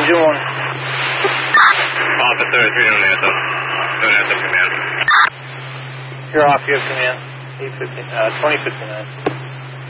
Engine 1. Officer, 3 don't answer. Don't answer command. You're off, you have command. 2059.